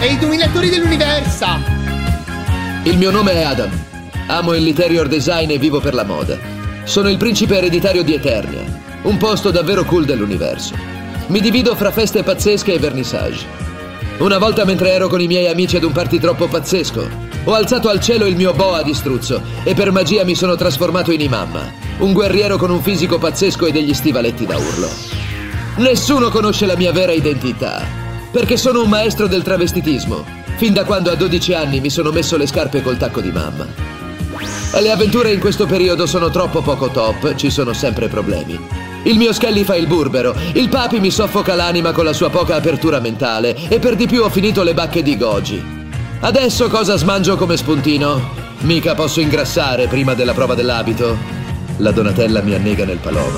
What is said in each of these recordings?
e i dominatori dell'universo. Il mio nome è Adam. Amo il interior design e vivo per la moda. Sono il principe ereditario di Eternia, un posto davvero cool dell'universo. Mi divido fra feste pazzesche e vernissage. Una volta, mentre ero con i miei amici ad un party troppo pazzesco, ho alzato al cielo il mio boa di struzzo e per magia mi sono trasformato in Imamma, un guerriero con un fisico pazzesco e degli stivaletti da urlo. Nessuno conosce la mia vera identità, perché sono un maestro del travestitismo, fin da quando a 12 anni mi sono messo le scarpe col tacco di mamma. Le avventure in questo periodo sono troppo poco top, ci sono sempre problemi. Il mio Skelly fa il burbero, il Papi mi soffoca l'anima con la sua poca apertura mentale e per di più ho finito le bacche di Goji. Adesso cosa smangio come spuntino? Mica posso ingrassare prima della prova dell'abito. La Donatella mi annega nel Paloma.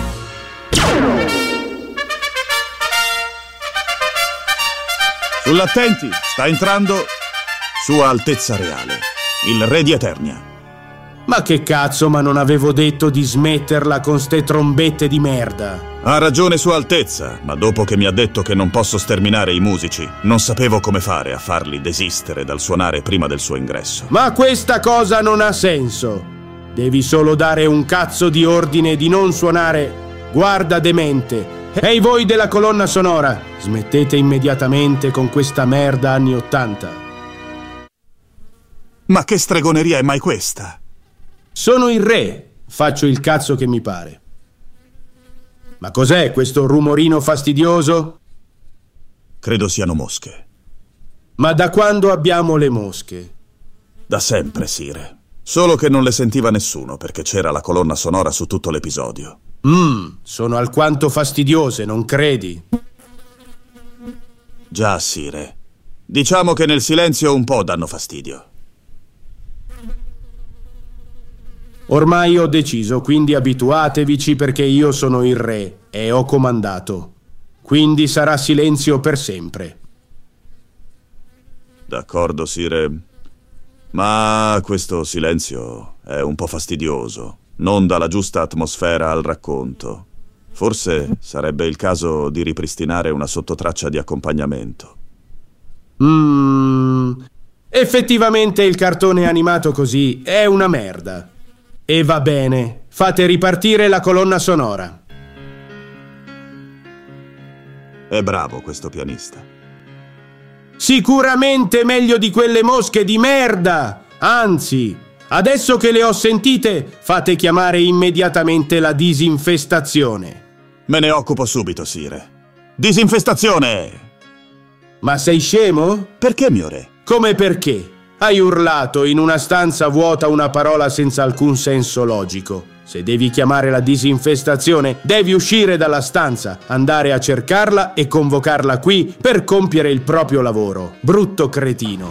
Sull'attenti, sta entrando Sua Altezza Reale, il Re di Eternia. Ma che cazzo, ma non avevo detto di smetterla con ste trombette di merda. Ha ragione Sua Altezza, ma dopo che mi ha detto che non posso sterminare i musici, non sapevo come fare a farli desistere dal suonare prima del suo ingresso. Ma questa cosa non ha senso. Devi solo dare un cazzo di ordine di non suonare. Guarda demente. Ehi voi della colonna sonora, smettete immediatamente con questa merda anni '80. Ma che stregoneria è mai questa? Sono il re, faccio il cazzo che mi pare. Ma cos'è questo rumorino fastidioso? Credo siano mosche. Ma da quando abbiamo le mosche? Da sempre, Sire. Solo che non le sentiva nessuno perché c'era la colonna sonora su tutto l'episodio. Sono alquanto fastidiose, non credi? Già, Sire. Diciamo che nel silenzio un po' danno fastidio. Ormai ho deciso, quindi abituatevici perché io sono il re e ho comandato. Quindi sarà silenzio per sempre. D'accordo, Sire. Ma questo silenzio è un po' fastidioso. Non dà la giusta atmosfera al racconto. Forse sarebbe il caso di ripristinare una sottotraccia di accompagnamento. Effettivamente il cartone animato così è una merda. E va bene, fate ripartire la colonna sonora. È bravo questo pianista. Sicuramente meglio di quelle mosche di merda! Anzi, adesso che le ho sentite, fate chiamare immediatamente la disinfestazione. Me ne occupo subito, Sire. Disinfestazione! Ma sei scemo? Perché, mio re? Come perché? Hai urlato in una stanza vuota una parola senza alcun senso logico. Se devi chiamare la disinfestazione, devi uscire dalla stanza, andare a cercarla e convocarla qui per compiere il proprio lavoro. Brutto cretino.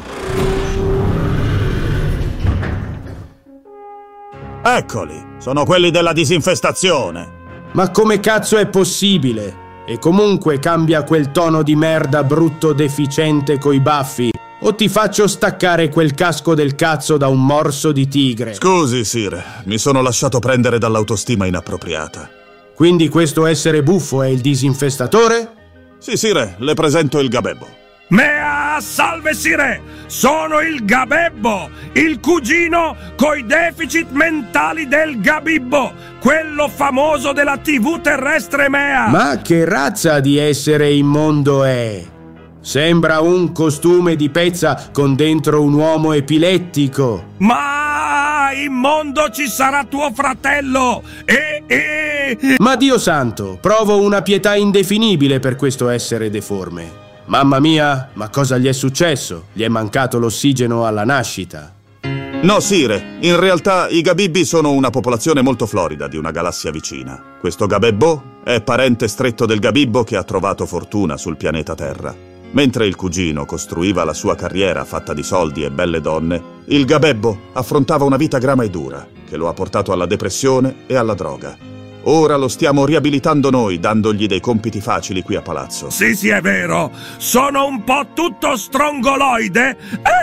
Eccoli, sono quelli della disinfestazione. Ma come cazzo è possibile? E comunque cambia quel tono di merda brutto deficiente coi baffi. O ti faccio staccare quel casco del cazzo da un morso di tigre. Scusi, Sire, mi sono lasciato prendere dall'autostima inappropriata. Quindi questo essere buffo è il disinfestatore? Sì, Sire, le presento il Gabebbo. Mea, salve Sire! Sono il Gabebbo, il cugino coi deficit mentali del Gabibbo, quello famoso della TV terrestre Mea. Ma che razza di essere immondo è? Sembra un costume di pezza con dentro un uomo epilettico. Ma in mondo ci sarà tuo fratello Ma Dio santo, provo una pietà indefinibile per questo essere deforme. Mamma mia, ma cosa gli è successo? Gli è mancato l'ossigeno alla nascita. No, Sire, in realtà i Gabibbi sono una popolazione molto florida di una galassia vicina. Questo Gabebbo è parente stretto del Gabibbo che ha trovato fortuna sul pianeta Terra. Mentre il cugino costruiva la sua carriera fatta di soldi e belle donne, il Gabebbo affrontava una vita grama e dura, che lo ha portato alla depressione e alla droga. Ora lo stiamo riabilitando noi, dandogli dei compiti facili qui a palazzo. Sì, è vero. Sono un po' tutto strongoloide.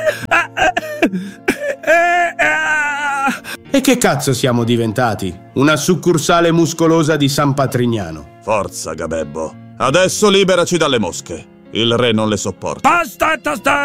E che cazzo siamo diventati? Una succursale muscolosa di San Patrignano. Forza, Gabebbo. Adesso liberaci dalle mosche. Il re non le sopporta. Aspetta!